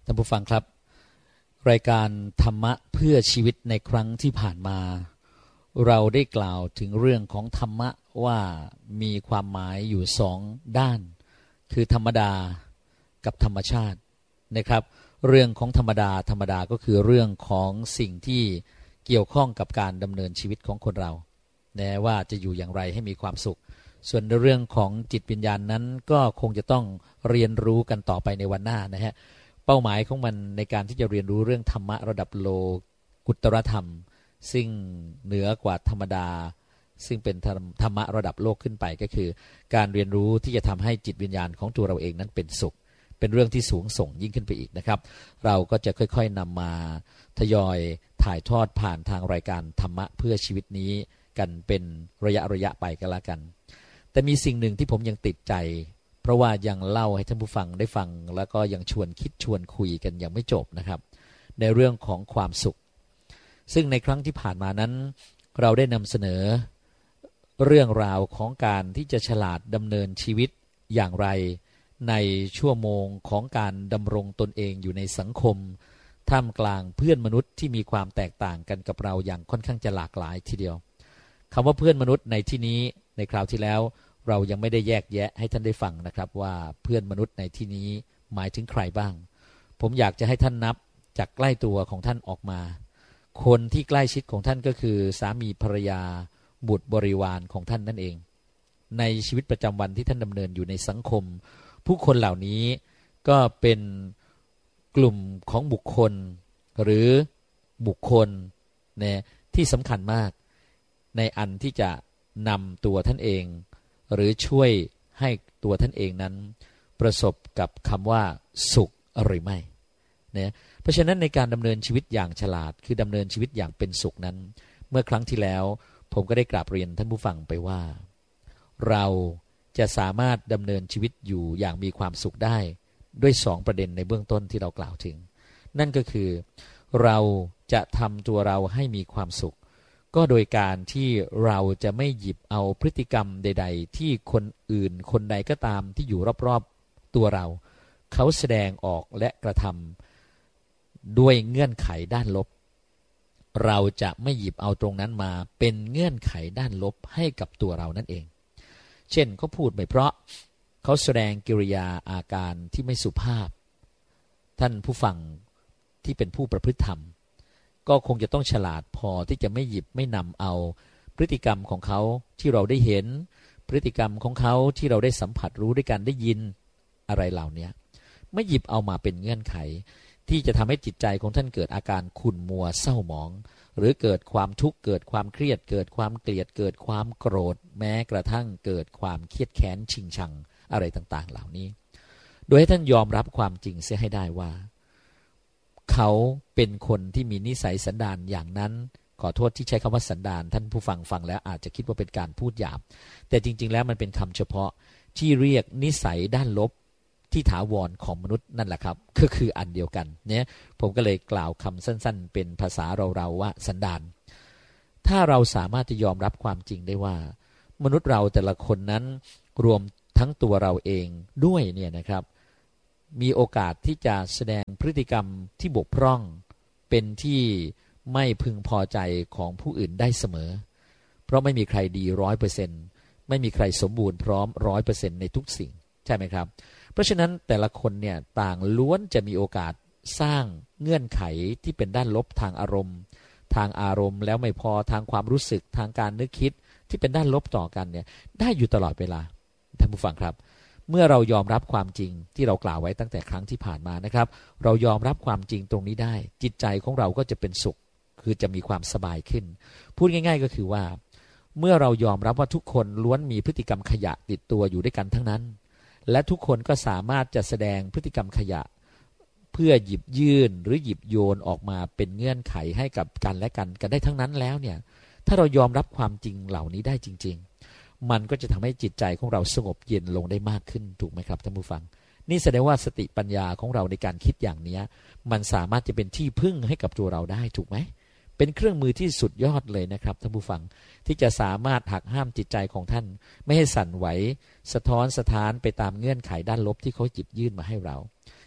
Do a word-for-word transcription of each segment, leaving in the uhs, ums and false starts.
ท่านผู้ฟังครับรายการธรรมะเพื่อชีวิตในครั้งที่ผ่านมาเราได้กล่าวถึงเรื่องของธรรมะว่ามีความหมายอยู่สองด้านคือธรรมดากับธรรมชาตินะครับเรื่องของธรรมดาธรรมดาก็คือเรื่องของสิ่งที่เกี่ยวข้องกับการดำเนินชีวิตของคนเราแม้ว่าจะอยู่อย่างไรให้มีความสุขส่วนในเรื่องของจิตวิญญาณนั้นก็คงจะต้องเรียนรู้กันต่อไปในวันหน้านะฮะเป้าหมายของมันในการที่จะเรียนรู้เรื่องธรรมะระดับโลกุตตรธรรมซึ่งเหนือกว่าธรรมดาซึ่งเป็นธรรมะระดับโลกขึ้นไปก็คือการเรียนรู้ที่จะทำให้จิตวิญญาณของตัวเราเองนั้นเป็นสุขเป็นเรื่องที่สูงส่งยิ่งขึ้นไปอีกนะครับเราก็จะค่อยๆนำมาทยอยถ่ายทอดผ่านทางรายการธรรมะเพื่อชีวิตนี้กันเป็นระยะระยะไปก็แล้วกันแต่มีสิ่งหนึ่งที่ผมยังติดใจเพราะว่ายังเล่าให้ท่านผู้ฟังได้ฟังแล้วก็ยังชวนคิดชวนคุยกันยังไม่จบนะครับในเรื่องของความสุขซึ่งในครั้งที่ผ่านมานั้นเราได้นำเสนอเรื่องราวของการที่จะฉลาดดำเนินชีวิตอย่างไรในชั่วโมงของการดำรงตนเองอยู่ในสังคมท่ามกลางเพื่อนมนุษย์ที่มีความแตกต่างกันกับเราอย่างค่อนข้างจะหลากหลายทีเดียวคำว่าเพื่อนมนุษย์ในที่นี้ในคราวที่แล้วเรายังไม่ได้แยกแยะให้ท่านได้ฟังนะครับว่าเพื่อนมนุษย์ในที่นี้หมายถึงใครบ้างผมอยากจะให้ท่านนับจากใกล้ตัวของท่านออกมาคนที่ใกล้ชิดของท่านก็คือสามีภรรยาบุตรบริวารของท่านนั่นเองในชีวิตประจำวันที่ท่านดำเนินอยู่ในสังคมผู้คนเหล่านี้ก็เป็นกลุ่มของบุคคลหรือบุคคลเนี่ยที่สำคัญมากในอันที่จะนำตัวท่านเองหรือช่วยให้ตัวท่านเองนั้นประสบกับคำว่าสุขหรือไม่เนี่ยเพราะฉะนั้นในการดำเนินชีวิตอย่างฉลาดคือดำเนินชีวิตอย่างเป็นสุขนั้นเมื่อครั้งที่แล้วผมก็ได้กราบเรียนท่านผู้ฟังไปว่าเราจะสามารถดำเนินชีวิตอยู่อย่างมีความสุขได้ด้วยสองประเด็นในเบื้องต้นที่เรากล่าวถึงนั่นก็คือเราจะทำตัวเราให้มีความสุขก็โดยการที่เราจะไม่หยิบเอาพฤติกรรมใดๆที่คนอื่นคนใดก็ตามที่อยู่รอบๆตัวเราเขาแสดงออกและกระทำด้วยเงื่อนไขด้านลบเราจะไม่หยิบเอาตรงนั้นมาเป็นเงื่อนไขด้านลบให้กับตัวเรานั่นเองเช่นเขาพูดไม่เพราะเขาแสดงกิริยาอาการที่ไม่สุภาพท่านผู้ฟังที่เป็นผู้ประพฤติธรรมก็คงจะต้องฉลาดพอที่จะไม่หยิบไม่นำเอาพฤติกรรมของเขาที่เราได้เห็นพฤติกรรมของเขาที่เราได้สัมผัสรู้ด้วยกันได้ยินอะไรเหล่านี้ไม่หยิบเอามาเป็นเงื่อนไขที่จะทำให้จิตใจของท่านเกิดอาการขุ่นมัวเศร้าหมองหรือเกิดความทุกข์เกิดความเครียดเกิดความเกลียดเกิดความโกรธแม้กระทั่งเกิดความเครียดแค้นชิงชังอะไรต่างๆเหล่านี้โดยให้ท่านยอมรับความจริงเสียให้ได้ว่าเขาเป็นคนที่มีนิสัยสันดานอย่างนั้นขอโทษที่ใช้คำว่าสันดานท่านผู้ฟังฟังแล้วอาจจะคิดว่าเป็นการพูดหยาบแต่จริงๆแล้วมันเป็นคำเฉพาะที่เรียกนิสัยด้านลบที่ถาวรของมนุษย์นั่นแหละครับก็คืออันเดียวกันเนี่ยผมก็เลยกล่าวคำสั้นๆเป็นภาษาเราๆว่าสันดานถ้าเราสามารถจะยอมรับความจริงได้ว่ามนุษย์เราแต่ละคนนั้นรวมทั้งตัวเราเองด้วยเนี่ยนะครับมีโอกาสที่จะแสดงพฤติกรรมที่บกพร่องเป็นที่ไม่พึงพอใจของผู้อื่นได้เสมอเพราะไม่มีใครดีร้อยเปอร์เซ็นต์ไม่มีใครสมบูรณ์พร้อมร้อยเปอร์เซ็นต์ในทุกสิ่งใช่ไหมครับเพราะฉะนั้นแต่ละคนเนี่ยต่างล้วนจะมีโอกาสสร้างเงื่อนไขที่เป็นด้านลบทางอารมณ์ทางอารมณ์แล้วไม่พอทางความรู้สึกทางการนึกคิดที่เป็นด้านลบต่อกันเนี่ยได้อยู่ตลอดเวลาท่านผู้ฟังครับเมื่อเรายอมรับความจริงที่เรากล่าวไว้ตั้งแต่ครั้งที่ผ่านมานะครับเรายอมรับความจริงตรงนี้ได้จิตใจของเราก็จะเป็นสุขคือจะมีความสบายขึ้นพูดง่ายๆก็คือว่าเมื่อเรายอมรับว่าทุกคนล้วนมีพฤติกรรมขยะติดตัวอยู่ด้วยกันทั้งนั้นและทุกคนก็สามารถจะแสดงพฤติกรรมขยะเพื่อหยิบยื่นหรือหยิบโยนออกมาเป็นเงื่อนไขให้กับกันและกันกันได้ทั้งนั้นแล้วเนี่ยถ้าเรายอมรับความจริงเหล่านี้ได้จริงๆมันก็จะทำให้จิตใจของเราสงบเย็นลงได้มากขึ้นถูกไหมครับท่านผู้ฟังนี่แสดงว่าสติปัญญาของเราในการคิดอย่างนี้มันสามารถจะเป็นที่พึ่งให้กับตัวเราได้ถูกไหมเป็นเครื่องมือที่สุดยอดเลยนะครับท่านผู้ฟังที่จะสามารถหักห้ามจิตใจของท่านไม่ให้สั่นไหวสะท้อนสะท้านไปตามเงื่อนไขด้านลบที่เขาหยิบยื่นมาให้เรา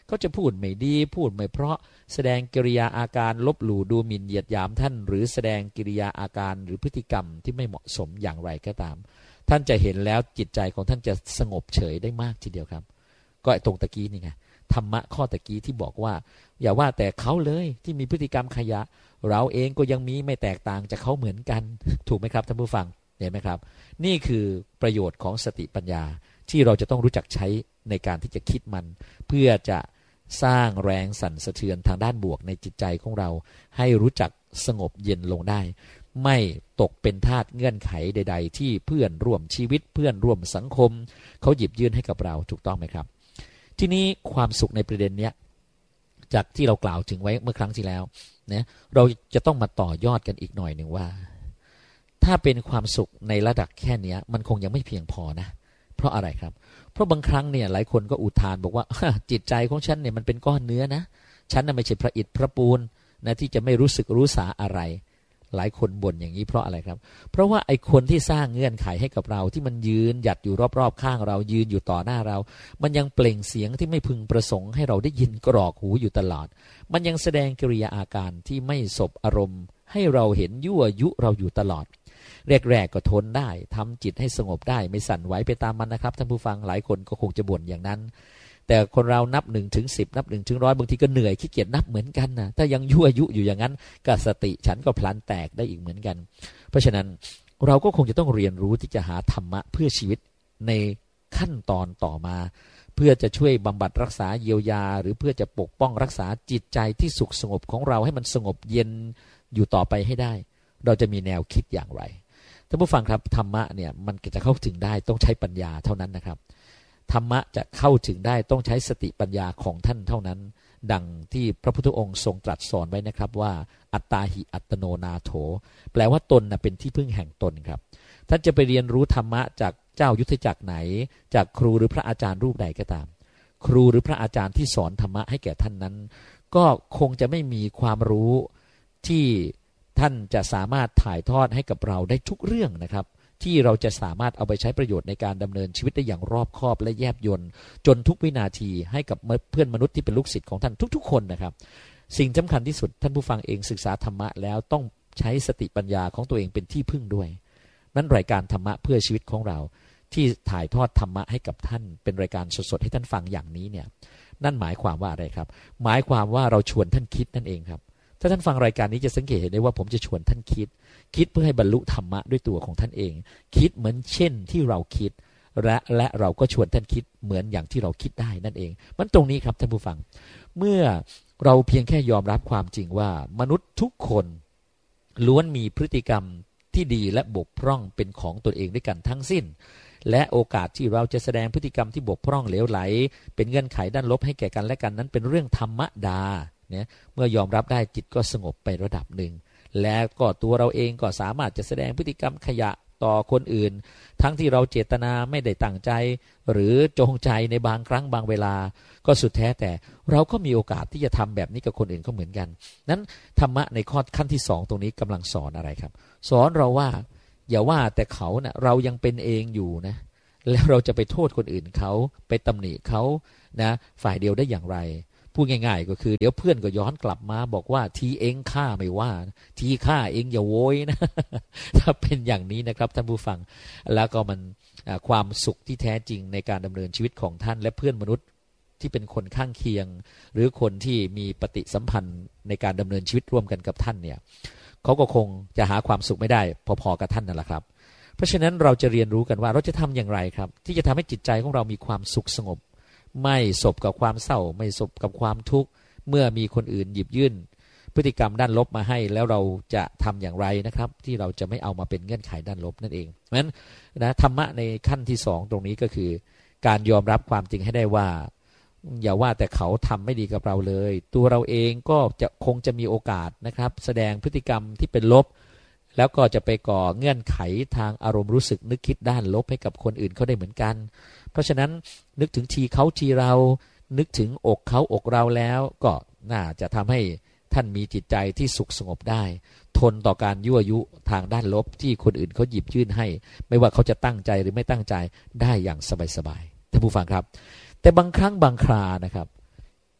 เขาจะพูดไม่ดีพูดไม่เพราะแสดงกิริยาอาการลบหลู่ดูหมิ่นเหยียดหยามท่านหรือแสดงกิริยาอาการหรือพฤติกรรมที่ไม่เหมาะสมอย่างไรก็ตามท่านจะเห็นแล้วจิตใจของท่านจะสงบเฉยได้มากทีเดียวครับก็ตรงตะกี้นี่ไงธรรมะข้อตะกี้ที่บอกว่าอย่าว่าแต่เขาเลยที่มีพฤติกรรมขยะเราเองก็ยังมีไม่แตกต่างจากเขาเหมือนกันถูกไหมครับท่านผู้ฟังเห็นไหมครับนี่คือประโยชน์ของสติปัญญาที่เราจะต้องรู้จักใช้ในการที่จะคิดมันเพื่อจะสร้างแรงสั่นสะเทือนทางด้านบวกในจิตใจของเราให้รู้จักสงบเย็นลงได้ไม่ตกเป็นทาสเงื่อนไขใดๆที่เพื่อนร่วมชีวิตเพื่อนร่วมสังคมเขาหยิบยื่นให้กับเราถูกต้องไหมครับทีนี้ความสุขในประเด็นเนี้ยจากที่เรากล่าวถึงไว้เมื่อครั้งที่แล้วนะเราจะต้องมาต่อยอดกันอีกหน่อยหนึ่งว่าถ้าเป็นความสุขในระดับแค่นี้มันคงยังไม่เพียงพอนะเพราะอะไรครับเพราะบางครั้งเนี่ยหลายคนก็อุทานบอกว่าจิตใจของฉันเนี่ยมันเป็นก้อนเนื้อนะฉันน่ะไม่ใช่พระอิฐพระปูนนะที่จะไม่รู้สึกรู้สาอะไรหลายคนบ่นอย่างนี้เพราะอะไรครับเพราะว่าไอ้คนที่สร้างเงื่อนไขให้กับเราที่มันยืนหยัดอยู่รอบๆข้างเรายืนอยู่ต่อหน้าเรามันยังเปล่งเสียงที่ไม่พึงประสงค์ให้เราได้ยินกรอกหูอยู่ตลอดมันยังแสดงกิริยาอาการที่ไม่สบอารมณ์ให้เราเห็นยั่วยุเราอยู่ตลอดแรกๆก็ทนได้ทำจิตให้สงบได้ไม่สั่นไหวไปตามมันนะครับท่านผู้ฟังหลายคนก็คงจะบ่นอย่างนั้นแต่คนเรานับหนึ่งถึงสิบนับหนึ่งถึงร้อยบางทีก็เหนื่อยขี้เกียจนับเหมือนกันนะถ้ายังยั่วยุอยู่อย่างนั้นก็สติฉันก็พลันแตกได้อีกเหมือนกันเพราะฉะนั้นเราก็คงจะต้องเรียนรู้ที่จะหาธรรมะเพื่อชีวิตในขั้นตอนต่อมาเพื่อจะช่วยบำบัดรักษาเยียวยาหรือเพื่อจะปกป้องรักษาจิตใจที่สุขสงบของเราให้มันสงบเย็นอยู่ต่อไปให้ได้เราจะมีแนวคิดอย่างไรท่านผู้ฟังครับธรรมะเนี่ยมันจะเข้าถึงได้ต้องใช้ปัญญาเท่านั้นนะครับธรรมะจะเข้าถึงได้ต้องใช้สติปัญญาของท่านเท่านั้นดังที่พระพุทธองค์ทรงตรัสสอนไว้นะครับว่าอัตตาหิอัตโนนาโถแปลว่าตนนะเป็นที่พึ่งแห่งตนครับท่านจะไปเรียนรู้ธรรมะจากเจ้ายุทธจักรไหนจากครูหรือพระอาจารย์รูปใดก็ตามครูหรือพระอาจารย์ที่สอนธรรมะให้แก่ท่านนั้นก็คงจะไม่มีความรู้ที่ท่านจะสามารถถ่ายทอดให้กับเราได้ทุกเรื่องนะครับที่เราจะสามารถเอาไปใช้ประโยชน์ในการดำเนินชีวิตได้อย่างรอบคอบและแยบยลจนทุกวินาทีให้กับเพื่อนมนุษย์ที่เป็นลูกศิษย์ของท่านทุกๆคนนะครับสิ่งสำคัญที่สุดท่านผู้ฟังเองศึกษาธรรมะแล้วต้องใช้สติปัญญาของตัวเองเป็นที่พึ่งด้วยนั้นรายการธรรมะเพื่อชีวิตของเราที่ถ่ายทอดธรรมะให้กับท่านเป็นรายการสดๆให้ท่านฟังอย่างนี้เนี่ยนั่นหมายความว่าอะไรครับหมายความว่าเราชวนท่านคิดนั่นเองครับถ้าท่านฟังรายการนี้จะสังเกตเห็นได้ว่าผมจะชวนท่านคิดคิดเพื่อให้บรรลุธรรมะด้วยตัวของท่านเองคิดเหมือนเช่นที่เราคิดและและเราก็ชวนท่านคิดเหมือนอย่างที่เราคิดได้นั่นเองมันตรงนี้ครับท่านผู้ฟังเมื่อเราเพียงแค่ยอมรับความจริงว่ามนุษย์ทุกคนล้วนมีพฤติกรรมที่ดีและบกพร่องเป็นของตนเองด้วยกันทั้งสิ้นและโอกาสที่เราจะแสดงพฤติกรรมที่บกพร่องเหลวไหลเป็นเงื่อนไขด้านลบให้แก่กันและกันนั้นเป็นเรื่องธรรมดาเนี่ยเมื่อยอมรับได้จิตก็สงบไประดับหนึ่งและก็ตัวเราเองก็สามารถจะแสดงพฤติกรรมขยะต่อคนอื่นทั้งที่เราเจตนาไม่ได้ตั้งใจหรือจงใจในบางครั้งบางเวลาก็สุดแท้แต่เราก็มีโอกาสที่จะทำแบบนี้กับคนอื่นก็เหมือนกันนั้นธรรมะในข้อขั้นที่สองตรงนี้กำลังสอนอะไรครับสอนเราว่าอย่าว่าแต่เขานะเรายังเป็นเองอยู่นะแล้วเราจะไปโทษคนอื่นเขาไปตำหนิเขานะฝ่ายเดียวได้อย่างไรพูดง่ายๆก็คือเดี๋ยวเพื่อนก็ย้อนกลับมาบอกว่าทีเองฆ่าไม่ว่าทีฆ่าเองอย่าโวยนะถ้าเป็นอย่างนี้นะครับท่านผู้ฟังแล้วก็มันความสุขที่แท้จริงในการดำเนินชีวิตของท่านและเพื่อนมนุษย์ที่เป็นคนข้างเคียงหรือคนที่มีปฏิสัมพันธ์ในการดำเนินชีวิตร่วมกันกับท่านเนี่ยเขาก็คงจะหาความสุขไม่ได้พอๆกับท่านนั่นแหละครับเพราะฉะนั้นเราจะเรียนรู้กันว่าเราจะทำอย่างไรครับที่จะทำให้จิตใจของเรามีความสุขสงบไม่สบกับความเศร้าไม่สบกับความทุกข์เมื่อมีคนอื่นหยิบยื่นพฤติกรรมด้านลบมาให้แล้วเราจะทำอย่างไรนะครับที่เราจะไม่เอามาเป็นเงื่อนไขด้านลบนั่นเองเพราะฉะนั้นนะธรรมะในขั้นที่สองตรงนี้ก็คือการยอมรับความจริงให้ได้ว่าอย่าว่าแต่เขาทำไม่ดีกับเราเลยตัวเราเองก็จะคงจะมีโอกาสนะครับแสดงพฤติกรรมที่เป็นลบแล้วก็จะไปก่อเงื่อนไขทางอารมณ์รู้สึกนึกคิดด้านลบให้กับคนอื่นเขาได้เหมือนกันเพราะฉะนั้นนึกถึงทีเขาทีเรานึกถึงอกเขาอกเราแล้วก็น่าจะทำให้ท่านมีจิตใจที่สุขสงบได้ทนต่อการยั่วยุทางด้านลบที่คนอื่นเขาหยิบยื่นให้ไม่ว่าเขาจะตั้งใจหรือไม่ตั้งใจได้อย่างสบายๆท่านผู้ฟังครับแต่บางครั้งบางครานะครับ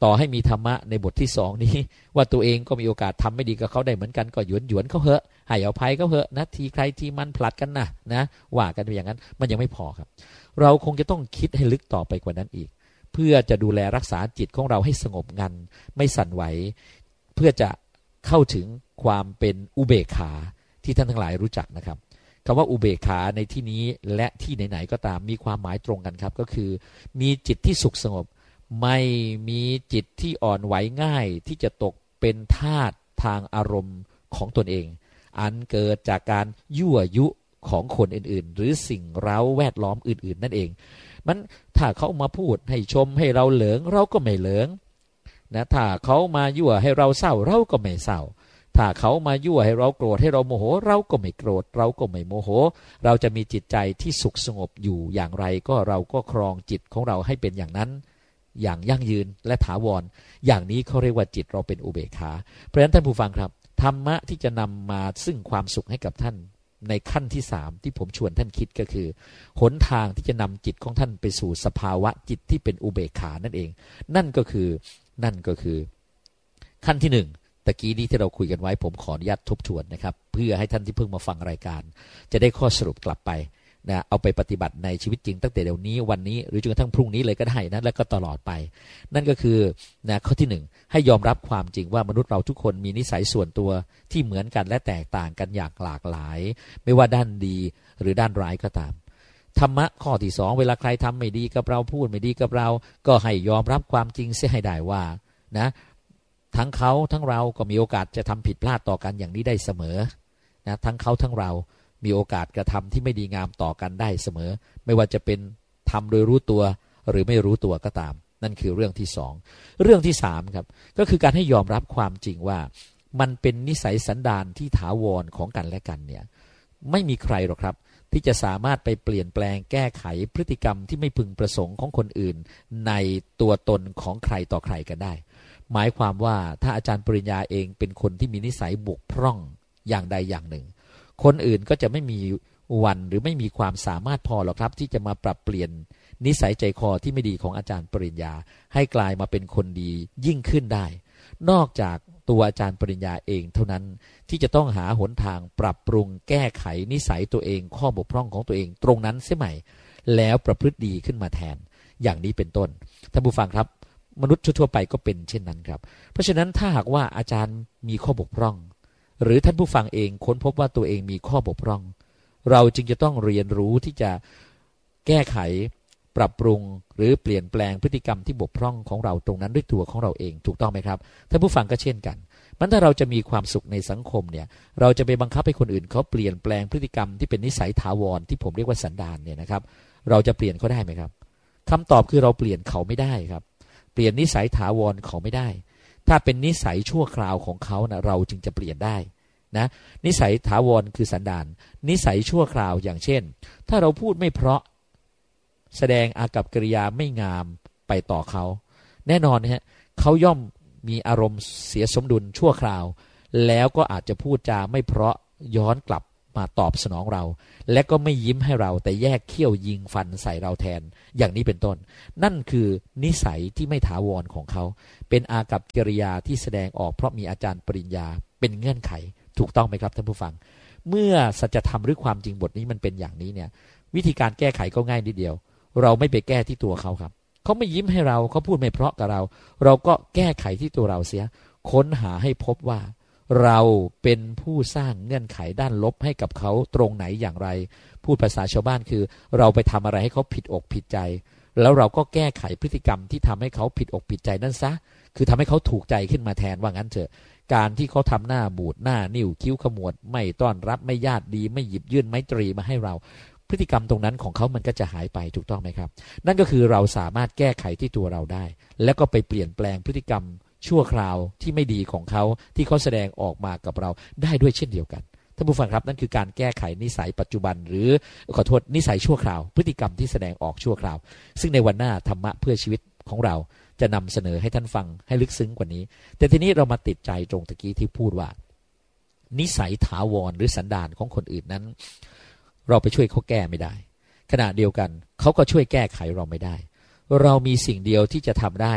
ต่อให้มีธรรมะในบทที่สองนี้ว่าตัวเองก็มีโอกาสทำไม่ดีกับเขาได้เหมือนกันก็หยวนหยวนเขาเหอะให้อภัยเขาเหอะนะทีใครทีมันผลัดกันนะนะว่ากันไปอย่างนั้นมันยังไม่พอครับเราคงจะต้องคิดให้ลึกต่อไปกว่านั้นอีกเพื่อจะดูแลรักษาจิตของเราให้สงบงันไม่สั่นไหวเพื่อจะเข้าถึงความเป็นอุเบกขาที่ท่านทั้งหลายรู้จักนะครับคำว่าอุเบกขาในที่นี้และที่ไหนๆก็ตามมีความหมายตรงกันครับก็คือมีจิตที่สุขสงบไม่มีจิตที่อ่อนไหวง่ายที่จะตกเป็นทาสทางอารมณ์ของตนเองอันเกิดจากการยั่วยุของคนอื่นๆหรือสิ่งเร้าแวดล้อมอื่นๆนั่นเองมันถ้าเขามาพูดให้ชมให้เราเหลิงเราก็ไม่เหลิงนะถ้าเขามายั่วให้เราเศร้าเราก็ไม่เศร้าถ้าเขามายั่วให้เราโกรธให้เราโมโหเราก็ไม่โกรธเราก็ไม่โมโหเราจะมีจิตใจที่สุขสงบอยู่อย่างไรก็เราก็ครองจิตของเราให้เป็นอย่างนั้นอย่างยั่งยืนและถาวรอย่างนี้เขาเรียกว่าจิตเราเป็นอุเบกขาเพราะฉะนั้นท่านผู้ฟังครับธรรมะที่จะนำมาซึ่งความสุขให้กับท่านในขั้นที่สามที่ผมชวนท่านคิดก็คือหนทางที่จะนำจิตของท่านไปสู่สภาวะจิตที่เป็นอุเบกขานั่นเองนั่นก็คือนั่นก็คือขั้นที่หนึ่งตะกี้นี้ที่เราคุยกันไว้ผมขออนุญาตทบทวนนะครับเพื่อให้ท่านที่เพิ่งมาฟังรายการจะได้ข้อสรุปกลับไปนะเอาไปปฏิบัติในชีวิตจริงตั้งแต่เดี๋ยวนี้วันนี้หรือจนกระทั่งพรุ่งนี้เลยก็ได้นะแล้วก็ตลอดไปนั่นก็คือนะข้อที่หนึ่งให้ยอมรับความจริงว่ามนุษย์เราทุกคนมีนิสัยส่วนตัวที่เหมือนกันและแตกต่างกันอย่างหลากหลายไม่ว่าด้านดีหรือด้านร้ายก็ตามธรรมะข้อที่สองเวลาใครทำไม่ดีกับเราพูดไม่ดีกับเราก็ให้ยอมรับความจริงเสียให้ได้ว่านะทั้งเขาทั้งเราก็มีโอกาสจะทำผิดพลาดต่อกันอย่างนี้ได้เสมอนะทั้งเขาทั้งเรามีโอกาสกระทำที่ไม่ดีงามต่อกันได้เสมอไม่ว่าจะเป็นทำโดยรู้ตัวหรือไม่รู้ตัวก็ตามนั่นคือเรื่องที่สองเรื่องที่สามครับก็คือการให้ยอมรับความจริงว่ามันเป็นนิสัยสันดานที่ถาวรของกันและกันเนี่ยไม่มีใครหรอกครับที่จะสามารถไปเปลี่ยนแปลงแก้ไขพฤติกรรมที่ไม่พึงประสงค์ของคนอื่นในตัวตนของใครต่อใครกันได้หมายความว่าถ้าอาจารย์ปริญญาเองเป็นคนที่มีนิสัยบกพร่องอย่างใดอย่างหนึ่งคนอื่นก็จะไม่มีวันหรือไม่มีความสามารถพอหรอกครับที่จะมาปรับเปลี่ยนนิสัยใจคอที่ไม่ดีของอาจารย์ปริญญาให้กลายมาเป็นคนดียิ่งขึ้นได้นอกจากตัวอาจารย์ปริญญาเองเท่านั้นที่จะต้องหาหนทางปรับปรุงแก้ไขนิสัยตัวเองข้อบกพร่องของตัวเองตรงนั้นเสียใหม่แล้วประพฤติดีขึ้นมาแทนอย่างนี้เป็นต้นท่านผู้ฟังครับมนุษย์ทั่วไปก็เป็นเช่นนั้นครับเพราะฉะนั้นถ้าหากว่าอาจารย์มีข้อบกพร่องหรือท่านผู้ฟังเองค้นพบว่าตัวเองมีข้อบกพร่องเราจึงจะต้องเรียนรู้ที่จะแก้ไขปรับปรุงหรือเปลี่ยนแปลงพฤติกรรมที่บกพร่องของเราตรงนั้นด้วยตัวของเราเองถูกต้องไหมครับท่านผู้ฟังก็เช่นกันมันถ้าเราจะมีความสุขในสังคมเนี่ยเราจะไปบังคับให้คนอื่นเขาเปลี่ยนแปลงพฤติกรรมที่เป็นนิสัยถาวรที่ผมเรียกว่าสันดานเนี่ยนะครับเราจะเปลี่ยนเขาได้ไหมครับคำตอบคือเราเปลี่ยนเขาไม่ได้ครับเปลี่ยนนิสัยถาวรเขาไม่ได้ถ้าเป็นนิสัยชั่วคราวของเขานะเราจึงจะเปลี่ยนได้นะนิสัยถาวรคือสันดานนิสัยชั่วคราวอย่างเช่นถ้าเราพูดไม่เพราะแสดงอากัปกิริยาไม่งามไปต่อเขาแน่นอนนะฮะเขาย่อมมีอารมณ์เสียสมดุลชั่วคราวแล้วก็อาจจะพูดจาไม่เพราะย้อนกลับมาตอบสนองเราและก็ไม่ยิ้มให้เราแต่แยกเขี้ยวยิงฟันใส่เราแทนอย่างนี้เป็นต้นนั่นคือนิสัยที่ไม่ถาวรของเขาเป็นอากัปกิริยาที่แสดงออกเพราะมีอาจารย์ปริญญาเป็นเงื่อนไขถูกต้องไหมครับท่านผู้ฟังเมื่อสัจธรรมหรือความจริงบทนี้มันเป็นอย่างนี้เนี่ยวิธีการแก้ไขก็ง่ายนิดเดียวเราไม่ไปแก้ที่ตัวเขาครับเขาไม่ยิ้มให้เราเขาพูดไม่เพราะกับเราเราก็แก้ไขที่ตัวเราเสียค้นหาให้พบว่าเราเป็นผู้สร้างเงื่อนไขด้านลบให้กับเขาตรงไหนอย่างไรพูดภาษาชาวบ้านคือเราไปทำอะไรให้เขาผิดอกผิดใจแล้วเราก็แก้ไขพฤติกรรมที่ทำให้เขาผิดอกผิดใจนั่นซะคือทำให้เขาถูกใจขึ้นมาแทนว่างั้นเถอะการที่เขาทำหน้าบูดหน้านิ่วคิ้วขมวดไม่ต้อนรับไม่ญาติดีไม่หยิบยื่นไมตรีมาให้เราพฤติกรรมตรงนั้นของเขามันก็จะหายไปถูกต้องไหมครับนั่นก็คือเราสามารถแก้ไขที่ตัวเราได้แล้วก็ไปเปลี่ยนแปลงพฤติกรรมชั่วคราวที่ไม่ดีของเขาที่เขาแสดงออกมากับเราได้ด้วยเช่นเดียวกันท่านผู้ฟังครับนั่นคือการแก้ไขนิสัยปัจจุบันหรือขอโทษนิสัยชั่วคราวพฤติกรรมที่แสดงออกชั่วคราวซึ่งในวันหน้าธรรมะเพื่อชีวิตของเราจะนำเสนอให้ท่านฟังให้ลึกซึ้งกว่านี้แต่ทีนี้เรามาติดใจตรงตะกี้ที่พูดว่านิสัยถาวรหรือสันดานของคนอื่นนั้นเราไปช่วยเขาแก้ไม่ได้ขณะเดียวกันเขาก็ช่วยแก้ไขเราไม่ได้เรามีสิ่งเดียวที่จะทำได้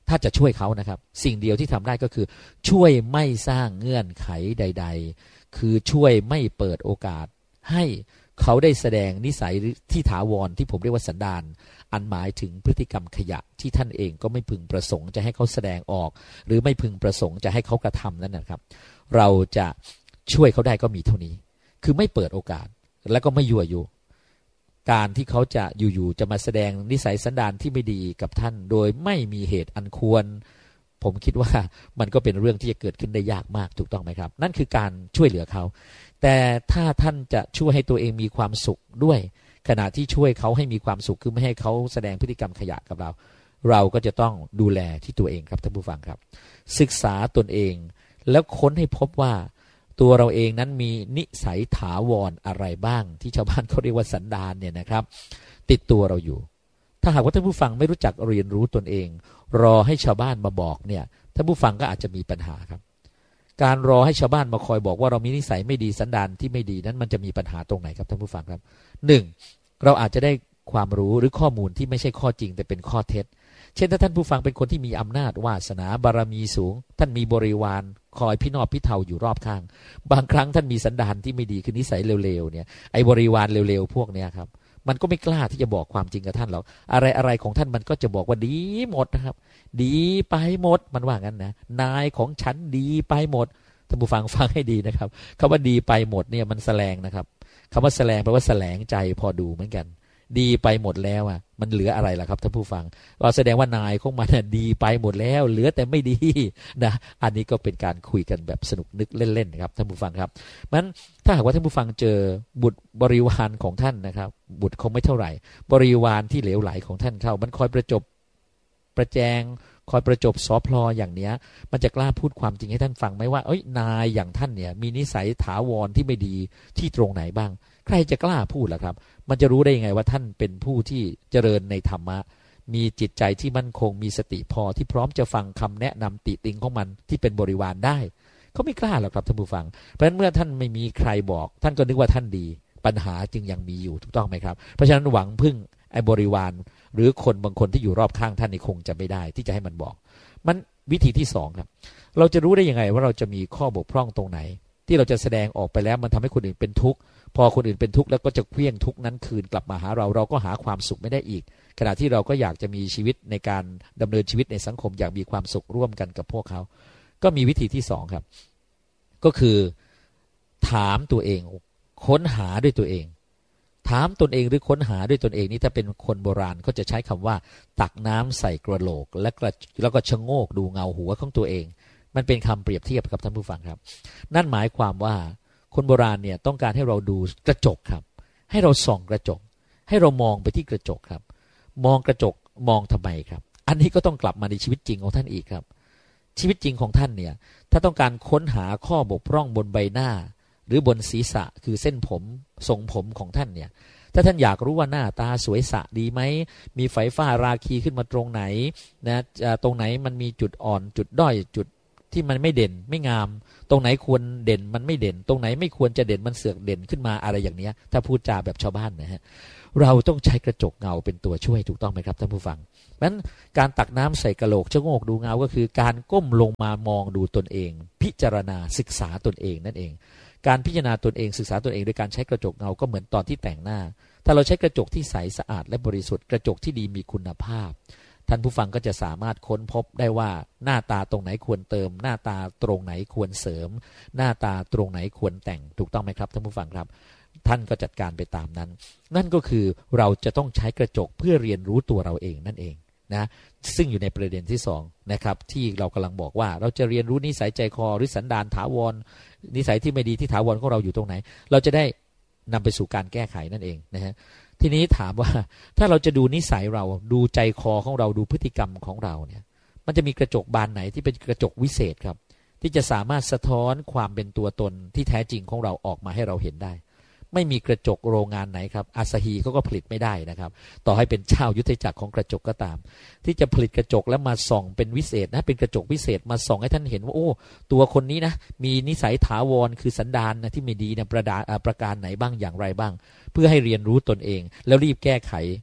ถ้าจะช่วยเขานะครับสิ่งเดียวที่ทำได้ก็คือช่วยไม่สร้างเงื่อนไขใดๆคือช่วยไม่เปิดโอกาสให้เขาได้แสดงนิสัยที่ถาวรที่ผมเรียกว่าสันดานอันหมายถึงพฤติกรรมขยะที่ท่านเองก็ไม่พึงประสงค์จะให้เขาแสดงออกหรือไม่พึงประสงค์จะให้เขากระทำนั่นนะครับเราจะช่วยเขาได้ก็มีเท่านี้คือไม่เปิดโอกาสแล้วก็ไม่ยั่วยุการที่เขาจะอยู่ๆจะมาแสดงนิสัยสันดานที่ไม่ดีกับท่านโดยไม่มีเหตุอันควรผมคิดว่ามันก็เป็นเรื่องที่จะเกิดขึ้นได้ยากมากถูกต้องไหมครับนั่นคือการช่วยเหลือเขาแต่ถ้าท่านจะช่วยให้ตัวเองมีความสุขด้วยขณะที่ช่วยเขาให้มีความสุขคือไม่ให้เขาแสดงพฤติกรรมขยะกับเราเราก็จะต้องดูแลที่ตัวเองครับท่านผู้ฟังครับศึกษาตนเองแล้วค้นให้พบว่าตัวเราเองนั้นมีนิสัยถาวรอะไรบ้างที่ชาวบ้านเขาเรียกว่าสันดานเนี่ยนะครับติดตัวเราอยู่ถ้าหากว่าท่านผู้ฟังไม่รู้จักเรียนรู้ตนเองรอให้ชาวบ้านมาบอกเนี่ยท่านผู้ฟังก็อาจจะมีปัญหาครับการรอให้ชาวบ้านมาคอยบอกว่าเรามีนิสัยไม่ดีสันดานที่ไม่ดีนั้นมันจะมีปัญหาตรงไหนครับท่านผู้ฟังครับหนึ่งเราอาจจะได้ความรู้หรือข้อมูลที่ไม่ใช่ข้อจริงแต่เป็นข้อเท็จเช่นถ้าท่านผู้ฟังเป็นคนที่มีอำนาจวาสนาบารมีสูงท่านมีบริวารคอยพี่นอบพี่เทาอยู่รอบข้างบางครั้งท่านมีสันดานที่ไม่ดีคือนิสัยเร็วๆเนี่ยไอ้บริวารเร็วๆพวกเนี้ยครับมันก็ไม่กล้าที่จะบอกความจริงกับท่านหรอกอะไรอะไรของท่านมันก็จะบอกว่าดีหมดนะครับดีไปหมดมันว่างั้นนะนายของฉันดีไปหมดท่านผู้ฟังฟังให้ดีนะครับคำว่าดีไปหมดเนี่ยมันแสลงนะครับคำว่าแสลงแปลว่าแสลงใจพอดูเหมือนกันดีไปหมดแล้วอ่ะมันเหลืออะไรล่ะครับท่านผู้ฟังเราแสดงว่านายของมันดีไปหมดแล้วเหลือแต่ไม่ดีนะอันนี้ก็เป็นการคุยกันแบบสนุกนึกเล่นๆครับท่านผู้ฟังครับมันถ้าหากว่าท่านผู้ฟังเจอบุตรบริวารของท่านนะครับบุตรคงไม่เท่าไหร่บริวารที่เหลวไหลของท่านเข้ามันคอยประจบประแจงคอยประจบสอพลออย่างเนี้ยมันจะกล้าพูดความจริงให้ท่านฟังไหมว่าเอ้ยนายอย่างท่านเนี่ยมีนิสัยถาวรที่ไม่ดีที่ตรงไหนบ้างใครจะกล้าพูดล่ะครับมันจะรู้ได้ยังไงว่าท่านเป็นผู้ที่เจริญในธรรมะมีจิตใจที่มั่นคงมีสติพอที่พร้อมจะฟังคำแนะนำติติงของมันที่เป็นบริวารได้เขาไม่กล้าหรอกครับท่านผู้ฟังเพราะฉะนั้นเมื่อท่านไม่มีใครบอกท่านก็นึกว่าท่านดีปัญหาจึงยังมีอยู่ถูกต้องไหมครับเพราะฉะนั้นหวังพึ่งไอ้บริวารหรือคนบางคนที่อยู่รอบข้างท่านนี่คงจะไม่ได้ที่จะให้มันบอกมันวิธีที่สองครับเราจะรู้ได้ยังไงว่าเราจะมีข้อบกพร่องตรงไหนที่เราจะแสดงออกไปแล้วมันทำให้คนอื่นเป็นทุกข์พอคนอื่นเป็นทุกข์แล้วก็จะเคลี้ยงทุกข์นั้นคืนกลับมาหาเราเราก็หาความสุขไม่ได้อีกขณะที่เราก็อยากจะมีชีวิตในการดำเนินชีวิตในสังคมอย่างมีความสุขร่วมกันกับพวกเขาก็มีวิธีที่สองครับก็คือถามตัวเองค้นหาด้วยตัวเองถามตนเองหรือค้นหาด้วยตนเองนี่ถ้าเป็นคนโบราณเขาจะใช้คำว่าตักน้ำใส่กระโหลกและแล้วก็ชะโงกดูเงาหัวของตัวเองมันเป็นคำเปรียบเทียบครับท่านผู้ฟังครับนั่นหมายความว่าคนโบราณเนี่ยต้องการให้เราดูกระจกครับให้เราส่องกระจกให้เรามองไปที่กระจกครับมองกระจกมองทำไมครับอันนี้ก็ต้องกลับมาในชีวิตจริงของท่านอีกครับชีวิตจริงของท่านเนี่ยถ้าต้องการค้นหาข้อบกพร่องบนใบหน้าหรือบนศีรษะคือเส้นผมทรงผมของท่านเนี่ยถ้าท่านอยากรู้ว่าหน้าตาสวยสะดีไหมมีไฝฝ้าราคีขึ้นมาตรงไหนนะตรงไหนมันมีจุดอ่อนจุดด้อยจุดที่มันไม่เด่นไม่งามตรงไหนควรเด่นมันไม่เด่นตรงไหนไม่ควรจะเด่นมันเสือกเด่นขึ้นมาอะไรอย่างนี้ถ้าพูดจาแบบชาวบ้านนะฮะเราต้องใช้กระจกเงาเป็นตัวช่วยถูกต้องไหมครับท่านผู้ฟังเพราะฉะนั้นการตักน้ำใส่กระโหลกชะโงกดูเงาก็คือการก้มลงมามองดูตนเองพิจารณาศึกษาตนเองนั่นเองการพิจารณาตนเองศึกษาตนเองโดยการใช้กระจกเงาก็เหมือนตอนที่แต่งหน้าถ้าเราใช้กระจกที่ใสสะอาดและบริสุทธิ์กระจกที่ดีมีคุณภาพท่านผู้ฟังก็จะสามารถค้นพบได้ว่าหน้าตาตรงไหนควรเติมหน้าตาตรงไหนควรเสริมหน้าตาตรงไหนควรแต่งถูกต้องไหมครับท่านผู้ฟังครับท่านก็จัดการไปตามนั้นนั่นก็คือเราจะต้องใช้กระจกเพื่อเรียนรู้ตัวเราเองนั่นเองนะซึ่งอยู่ในประเด็นที่สองนะครับที่เรากำลังบอกว่าเราจะเรียนรู้นิสัยใจคอหรือสันดานถาวรนิสัยที่ไม่ดีที่ถาวรของเราอยู่ตรงไหนเราจะได้นำไปสู่การแก้ไขนั่นเองนะฮะทีนี้ถามว่าถ้าเราจะดูนิสัยเราดูใจคอของเราดูพฤติกรรมของเราเนี่ยมันจะมีกระจกบานไหนที่เป็นกระจกวิเศษครับที่จะสามารถสะท้อนความเป็นตัวตนที่แท้จริงของเราออกมาให้เราเห็นได้ไม่มีกระจกโรงงานไหนครับอาซาฮีเขาก็ผลิตไม่ได้นะครับต่อให้เป็นเจ้ายุทธจักรของกระจกก็ตามที่จะผลิตกระจกแล้วมาส่องเป็นวิเศษนะเป็นกระจกวิเศษมาส่องให้ท่านเห็นว่าโอ้ตัวคนนี้นะมีนิสัยถาวรคือสันดานนะที่ไม่ดีนะประดาประการไหนบ้างอย่างไรบ้างเพื่อให้เรียนรู้ตนเองแล้วรีบแก้ไข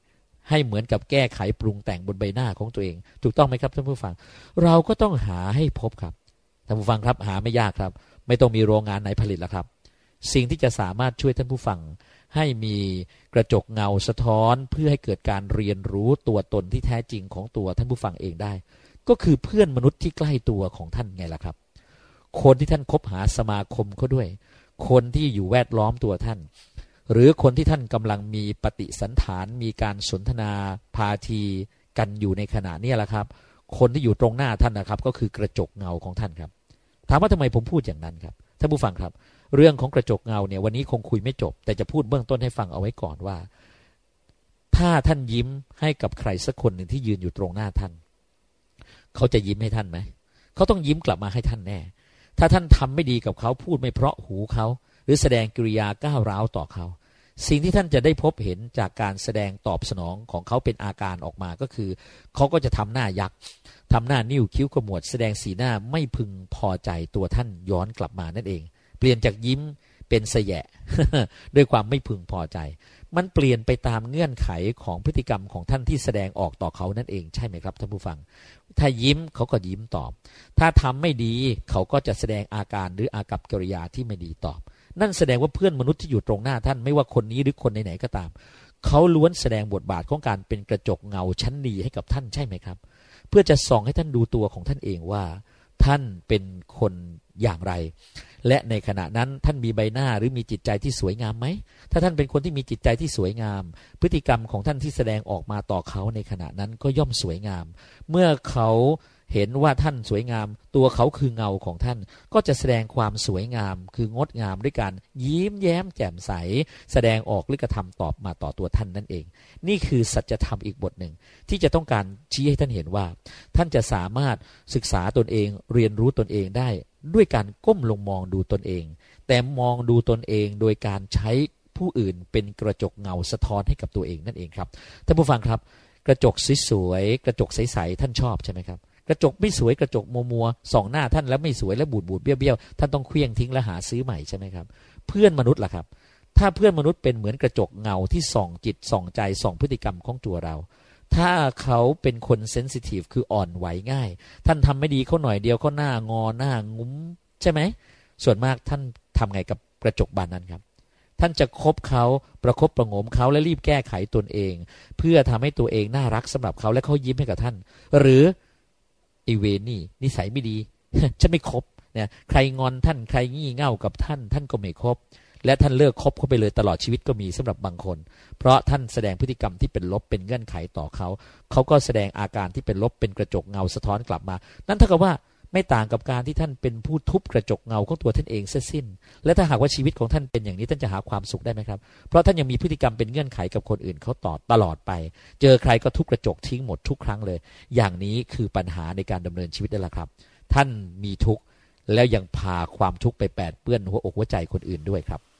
ให้เหมือนกับแก้ไขปรุงแต่งบนใบหน้าของตัวเองถูกต้องไหมครับท่านผู้ฟังเราก็ต้องหาให้พบครับท่านผู้ฟังครับหาไม่ยากครับไม่ต้องมีโรงงานไหนผลิตแล้วครับสิ่งที่จะสามารถช่วยท่านผู้ฟังให้มีกระจกเงาสะท้อนเพื่อให้เกิดการเรียนรู้ตัวตนที่แท้จริงของตัวท่านผู้ฟังเองได้ก็คือเพื่อนมนุษย์ที่ใกล้ตัวของท่านไงล่ะครับคนที่ท่านคบหาสมาคมเขาด้วยคนที่อยู่แวดล้อมตัวท่านหรือคนที่ท่านกำลังมีปฏิสันถานมีการสนทนาพาทีกันอยู่ในขณะนี้แหละครับคนที่อยู่ตรงหน้าท่านนะครับก็คือกระจกเงาของท่านครับถามว่าทำไมผมพูดอย่างนั้นครับท่านผู้ฟังครับเรื่องของกระจกเงาเนี่ยวันนี้คงคุยไม่จบแต่จะพูดเบื้องต้นให้ฟังเอาไว้ก่อนว่าถ้าท่านยิ้มให้กับใครสักคนหนึ่งที่ยืนอยู่ตรงหน้าท่านเขาจะยิ้มให้ท่านไหมเขาต้องยิ้มกลับมาให้ท่านแน่ถ้าท่านทำไม่ดีกับเขาพูดไม่เพราะหูเขาหรือแสดงกิริยาก้าวร้าวต่อเขาสิ่งที่ท่านจะได้พบเห็นจากการแสดงตอบสนองของเขาเป็นอาการออกมาก็คือเขาก็จะทำหน้ายักษ์ทำหน้านิ้วคิ้วขมวดแสดงสีหน้าไม่พึงพอใจตัวท่านย้อนกลับมานั่นเองเปลี่ยนจากยิ้มเป็นเสยะ ด้วยความไม่พึงพอใจมันเปลี่ยนไปตามเงื่อนไขของพฤติกรรมของท่านที่แสดงออกต่อเขานั่นเองใช่ไหมครับท่านผู้ฟังถ้ายิ้มเขาก็ยิ้มตอบถ้าทำไม่ดีเขาก็จะแสดงอาการหรืออากัปกิริยาที่ไม่ดีตอบนั่นแสดงว่าเพื่อนมนุษย์ที่อยู่ตรงหน้าท่านไม่ว่าคนนี้หรือคนไหนๆก็ตามเขาล้วนแสดงบทบาทของการเป็นกระจกเงาชั้นดีให้กับท่านใช่ไหมครับเพื่อจะส่องให้ท่านดูตัวของท่านเองว่าท่านเป็นคนอย่างไรและในขณะนั้นท่านมีใบหน้าหรือมีจิตใจที่สวยงามไหมถ้าท่านเป็นคนที่มีจิตใจที่สวยงามพฤติกรรมของท่านที่แสดงออกมาต่อเขาในขณะนั้นก็ย่อมสวยงามเมื่อเขาเห็นว่าท่านสวยงามตัวเขาคือเงาของท่านก็จะแสดงความสวยงามคืองดงามด้วยการยิ้มแย้มแจ่มใสแสดงออกหรือกระทำตอบมาต่อตัวท่านนั่นเองนี่คือสัจธรรมอีกบทหนึ่งที่จะต้องการชี้ให้ท่านเห็นว่าท่านจะสามารถศึกษาตนเองเรียนรู้ตนเองได้ด้วยการก้มลงมองดูตนเองแต่มองดูตนเองโดยการใช้ผู้อื่นเป็นกระจกเงาสะท้อนให้กับตัวเองนั่นเองครับท่านผู้ฟังครับกระจกสวยๆกระจกใสๆท่านชอบใช่ไหมครับกระจกไม่สวยกระจกมัวมัวส่องหน้าท่านแล้วไม่สวยและบูดบูดเบี้ยวเบี้ยวท่านต้องเคลี้ยงทิ้งและหาซื้อใหม่ใช่ไหมครับเพื่อนมนุษย์ล่ะครับถ้าเพื่อนมนุษย์เป็นเหมือนกระจกเงาที่ส่องจิตส่องใจส่องพฤติกรรมของตัวเราถ้าเขาเป็นคนเซนซิทีฟคืออ่อนไหวง่ายท่านทำไม่ดีเขาหน่อยเดียวเขาหน้างอหน้างุ้มใช่ไหมส่วนมากท่านทำไงกับกระจกบานนั้นครับท่านจะคบเขาประคบประงมเขาและรีบแก้ไขตนเองเพื่อทำให้ตัวเองน่ารักสำหรับเขาและเขายิ้มให้กับท่านหรือไอเวนี่นิสัยไม่ดี ฉันไม่คบเนี่ยใครงอนท่านใครงี่เง่ากับท่านท่านก็ไม่คบและท่านเลิกคบเขาไปเลยตลอดชีวิตก็มีสำหรับบางคนเพราะท่านแสดงพฤติกรรมที่เป็นลบเป็นเงื่อนไขต่อเขาเขาก็แสดงอาการที่เป็นลบเป็นกระจกเงาสะท้อนกลับมานั่นเท่ากับว่าไม่ต่างกับการที่ท่านเป็นผู้ทุบกระจกเงาของตัวท่านเองเสียสิ้นและถ้าหากว่าชีวิตของท่านเป็นอย่างนี้ท่านจะหาความสุขได้ไหมครับเพราะท่านยังมีพฤติกรรมเป็นเงื่อนไขกับคนอื่นเขาต่อตลอดไปเจอใครก็ทุบกระจกทิ้งหมดทุกครั้งเลยอย่างนี้คือปัญหาในการดำเนินชีวิตนั่นแหละครับท่านมีทุกข์แล้วยังพาความทุกข์ไปแปดเปื้อนหัวอกหัวใจคนอื่นด้วยครับ